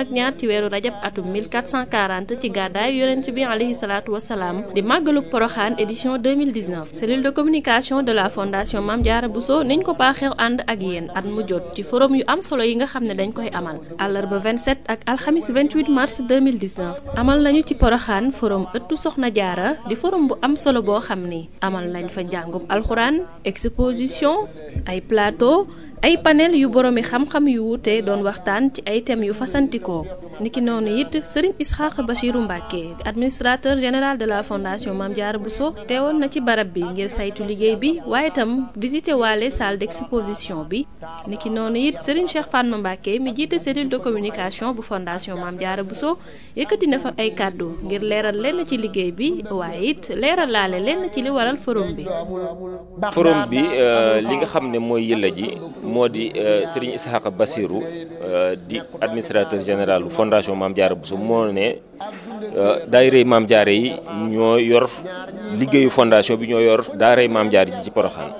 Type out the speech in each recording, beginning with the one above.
ak ñaar ci weeru rajab atum 1440 ci gàddaay yonent bi alayhi salaatu wasalaam di màggaluk Poroxaan édition 2019 cellule de communication de la fondation Mame Diarra Bousso niñ ko baaxeew ànd ak yéen at mu jot ci forum yu am solo yi nga xam ne dañ koy amal àllarba 27 ak alxamis 28 mars 2019 amal nañu ci Poroxaan forum ëttu Soxna Jaara di forum bu am solo boo xam ni amal nañ fa njàngum alxuraan exposition ay plateau ay panel yu boroomi xam-xam yu wuute doon waxtaan ci ay thèmes yu fasantikoo niki noonu it Serigne Isxaaq Bachiru Mbàkke administrateur général de la fondation Mame Diarra Bousso teewoon na ci barab bi ngir saytu liggéey bi waaye itam visité waale salle d'exposition bi niki noonu it Serigne Cheikh Fatma Mbàkke mi jiite cellule de communication bu fondation Mame Diarra Bousso yëkkati na fa ay kàddu ngir leeral lenn ci liggéey bi waaye it leeral laale lenn ci li waral forum bi. forum bi li nga xam ne mooy yëlla ji moo di Serigne Isxaaq Bassirou di administrateur général fondation Mame Diarra Bousso moo ne daayira Mame Diarra yi ñoo yor liggéeyu fondation bi ñoo yor daara Mame Diarra ji ci Poroxaan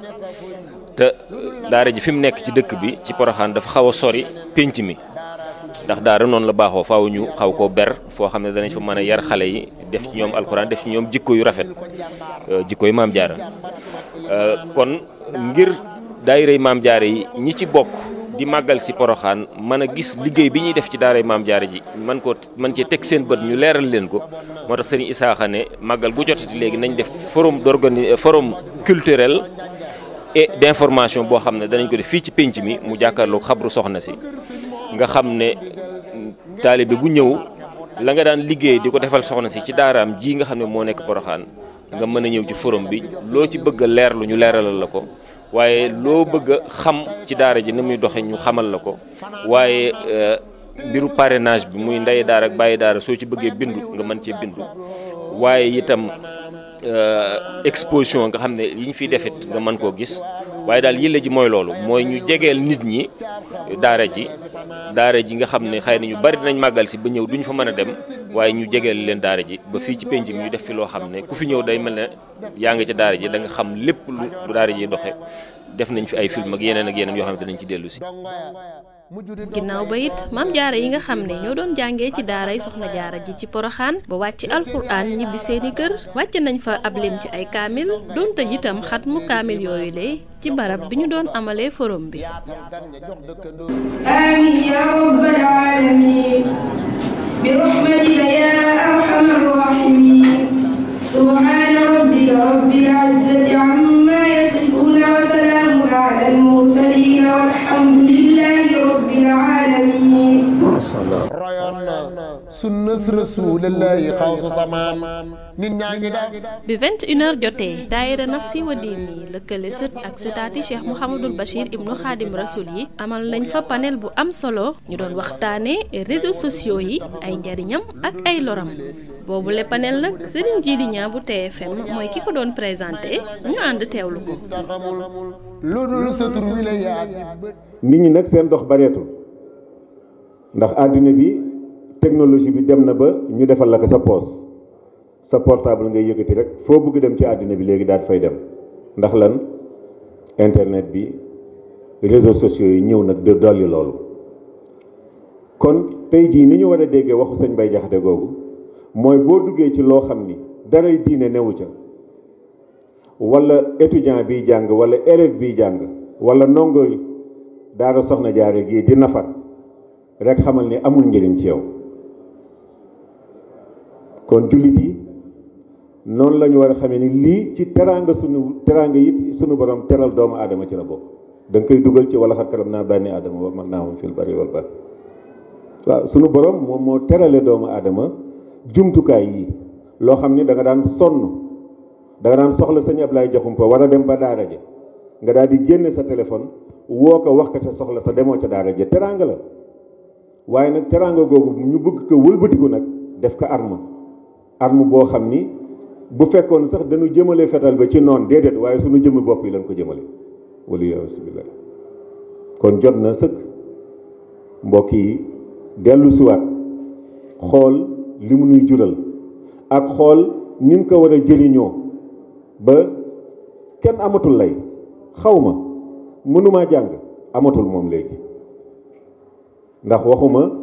te daara ji fi mu nekk ci dëkk bi ci Poroxaan dafa xaw a sori pénc mi ndax daara noonu la baaxoo faaw ñu xaw koo ber foo xam ne danañ fa mën a yar xale yi def ci ñoom alxuraan def ci ñoom jikko yu rafet jikko yu Mame Diarra kon ngir daayira Mame Diarra yi ñi ci bokk di màggal si Poroxaan mën a gis liggéey bi ñuy def ci daara Mame Diarra ji man cee teg seen bët ñu leeral leen ko moo tax Serigne Isaaxa ne màggal bu jotati léegi nañ def forum culturel et d'information boo xam ne danañ ko def fii ci pénc mi mu jàkkaarloo xabru soxna si nga xam ne taalibe bu ñëw la nga daan liggéey di ko defal soxna si ci daaraam ji nga xam ne moo nekk Poroxaan nga mën a ñëw ci forum bi loo ci bëgg a leerlu ñu leeralal la ko waaye loo bëgg a xam ci daara ji ni muy doxe ñu xamal la ko waaye mbiru parrainage bi muy ndey daara ak bàyyi daara soo ci bëggee bindu nga mën cee bindu waaye itam exposition nga xam ne yi ñu fiy defit nga mën koo gis waaye daal yëlla ji mooy loolu mooy ñu jegeel nit ñi daara ji nga xam ne xëy na ñu bari dinañ màggal si ba ñëw duñ fa mën a dem waaye ñu jegeel leen daara ji ba fii ci penc mi ñu def fi loo xam ne ku fi ñëw day mel ne yaa ngi ca daara ji da nga xam lépp lu daara ji doxe def nañ fi ay film ak yeneen yoo xam ne danañ ci dellu si. ginnaaw ba it Mame Diarra yi nga xam ne ñoo doon jàngee ci daaray Soxna Jaara ji ci Poroxaan ba wàcc alxuraan ñibbi seeni kër wàcc nañ fa ab lim ci ay kaamil doon tëj itam xatmu kaamil yooyu lay ci barab bi ñu doon amalee forum bi. amiin yaa rabbal aalamiin bi rahmatika yaa arhamar raahimiin subhaana rabbika rabbil izzati ammaa yasifuun wa salaamun alal mursaliin walhamdulillaahi rabbil aalamiin. royoon na sunnas rasuulullaahi xawsu samaan nit ñaa ngi def bi 21h jotee daayira Nafsi wa Diini lëkkale sët ak sëtaati Cheikh Mouhamadul Bachir ibnu Xaadim Rasul yi amal nañ fa panel bu am solo ñu doon waxtaane réseaux sociaux yi ay njariñam ak ay loram boobu le panel nag Serigne Djily Niang bu TFM mooy ki ko doon présenté ñu ànd teewlu ko. lu dul sa tur wi la yaag nit ñi nag seen dox bareetul ndax àddina bi technologie bi dem na ba ñu defal la ko sa poos sa portable ngay yëkkati rek foo bëgg dem ci àddina bi léegi daal fay dem ndax lan internet bi réseaux sociaux yi ñëw nag de dolli loolu kon tey jii ni ñu war a déggee waxu sëñ Bay Jaxate googu mooy boo duggee ci loo xam ni daray diine newu ca wala étudiant biy jàng wala élève biy jàng wala ndongo daara Soxna Jaara gii di nafar rek xamal ni amul njëriñ ci yow kon jullit yi noonu la ñu war a xamee ni lii ci teraanga it sunu borom teral doomu aadama ci la bokk da nga koy dugal ci wala xat karam naa bànni aadama wa mag naa moom fil bari wal bar waaw sunu borom moom moo terale doomu aadama jumtukaay yi loo xam ni da nga daan sonn da nga daan soxla sëñ Ablaye Jaxumpa war a dem ba daara ja nga daal di génne sa téléphone woo ko wax ko sa soxla te demoo ca daara ja teraanga la waaye nag teraanga googu ñu bëgg ko wëlbatiku nag def ko arme boo xam ni bu fekkoon sax dañu jëmale fetal ba ci noon déedéet waaye suñu jëmmi bopp yi lañ ko jëmale wala yasubillah kon jot na sëkk mbokk yi dellu siwaat xool li mu nuy jural ak xool ni mu ko war a jëriñoo ba kenn amatul lay xaw ma mënumaa jàng amatul moom léegi ndax waxuma